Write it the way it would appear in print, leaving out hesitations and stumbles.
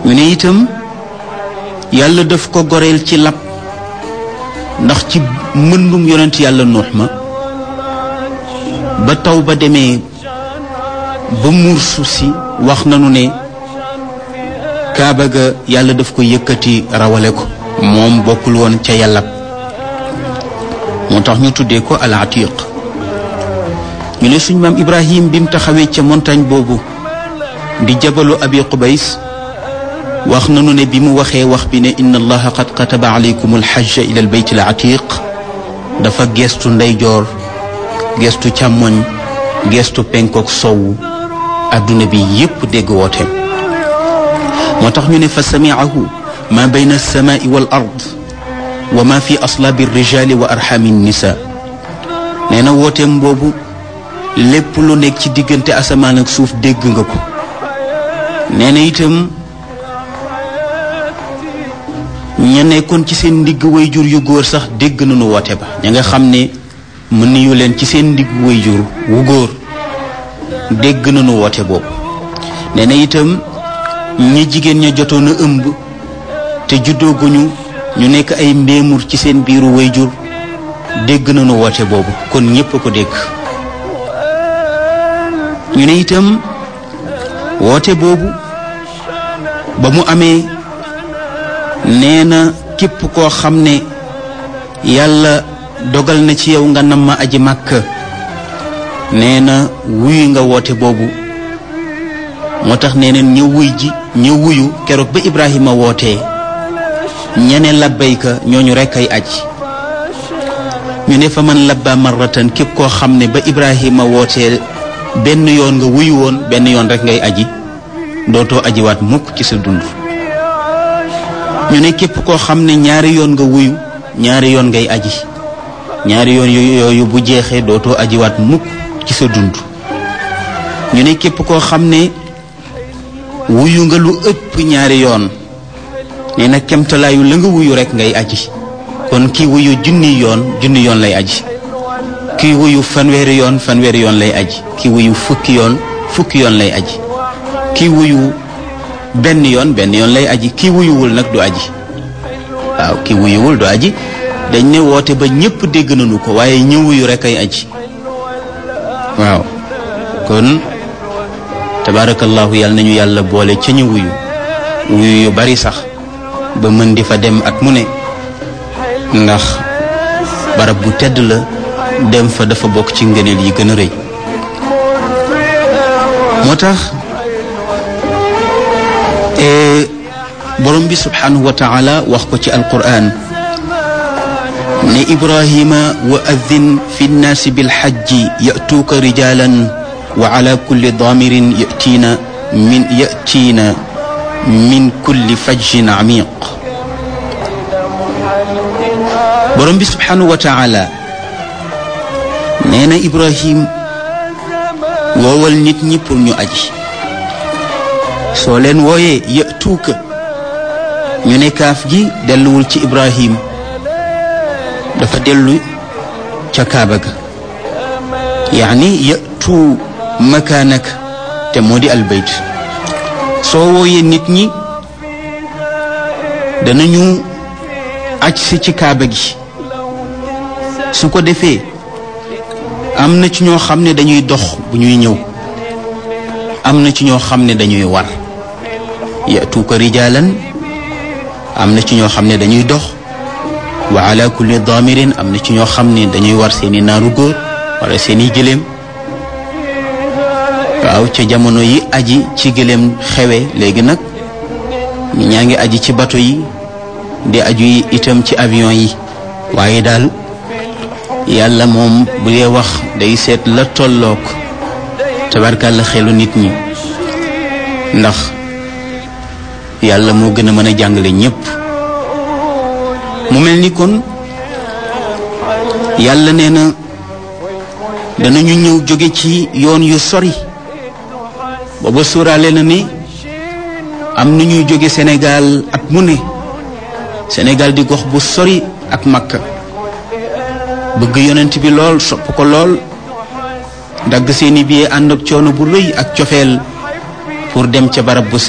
ñu ne itam yàlla daf ko goreel ci lab ndax ci mëndum yonent yàlla nuux ma ba taw ba demee ba muur suuf si wax nanu ne kaaba ga yàlla daf ko yëkkati rawale ko moom bokkul woon ca yàlla moo tax ñu tuddee ko al atiq ñu ne suñ maam Ibrahim bi mu taxawee ca montagne boobu di jabalu abi qubays wax nanu ne bi mu waxee wax bi ne inna allaha qad kataba alaykum alxajja ila albayt al atiq dafa gestu ndeyjoor gestu càmmoñ gestu penkook sowu adduna bi yépp dégg wooteem moo tax ñu ne fa samiahu ma bayna alsamai wal ard wa ma fi aslaabi alrijali wa arxami nisa nee na wooteem boobu lépp lu nekk ci diggante asamaan ak suuf dégg nga ko nee na itam ña nekkoon ci seen ndigg wayjur yu góor sax dégg nañu woote ba ña nga xam ne mën niyu leen ci seen ndigg wayjur wu góor dégg nañu woote boobu nee na itam ñi jigéen ña jotoon a ëmb te juddooguñu ñu nekk ay mbéemur ci seen biiru wayjur dégg nañu woote boobu kon ñépp a ko dégg ñu ne itam woote boobu ba mu amee nee na képp koo xam ne yàlla dogal na ci yow nga nam ma aji màkk nee na wuyu nga woote boobu moo tax nee na ña wuyu keroog ba Ibrahima wootee ñene labbayka ñooñu rekk ay aj ñu ne fa man labba marratan képp koo xam ne ba Ibrahima wootee benn yoon nga wuyu woon benn yoon rekk ngay aji dootoo ajiwaat mukk ci sa dund ñu ne képp koo xam ne ñaari yoon nga wuyu ñaari yoon ngay aji ñaari yoon yooyu bu jeexee dootoo ajiwaat mukk ci sa dund ñu ne képp koo xam ne wuyu nga lu ëpp ñaari yoon nee na kemtalaayu la nga wuyu rekk ngay aji kon kii wuyu junni yoon lay aji kii wuyu fanweeri yoon lay aji kii wuyu fukki yoon lay aji kii wuyu benn yoon lay aji kii wuyuwul nag du aji waaw kii wuyuwul du aji dañ ne woote ba ñépp dégg nañu ko waaye ñi wuyu rekk ay aji waaw kon tabarakallahu yàlla nañu yàlla boole ca ñu wuyu yu bari sax ba mën di fa dem at mu ne ndax barab bu tedd la dem fa dafa bokk ci ngëneel yi gën a rëy moo tax borom bi subhanahu wa taala wax ko ci alquran ne ibrahima wa adin fi nnaasi bilxajji yatuuka rijalan wa ala kulli damirin yatiina min kulli fajjin amiq borom bi subhanahu wa taala nee na ibrahim woowal nit ñi pour ñu aji soo leen wooyee yatuuka ñu ne kaaf gi delluwul ci ibrahim dafa dellu ca kaaba ga yaani yatu makaanak te moo di albayt soo wooyee nit ñi danañu aj si ci kaaba gi su ko defee am na ci ñoo xam ne dañuy dox bu ñuy ñëw am na ci ñoo xam ne dañuy war yatuuka rijaalan am na ci ñoo xam ne dañuy dox wa ala kulli daamirin am na ci ñoo xam ne dañuy war seeni naaru góor wala seeni gëléem waaw ca jamono yi aji ci gëléem xewe léegi nag ñaa ngi aji ci bato yi di aju yi itam ci avion yi waaye daal yàlla moom bu dee wax day seet la tollook tabarkàlla xelu nit ñi ndax yàlla moo gën a mën a jàngale ñépp mu mel ni kon yàlla nee na danañu ñëw jóge ci yoon yu sori booba suuraale na ni am na ñuy jóge Sénégal at mu ne Sénégal di gox bu sori ak Makka bëgg yonent bi lool sopp ko lool dagg seeni billet ànd ak coono bu rëy ak cofeel pour dem ca barab bu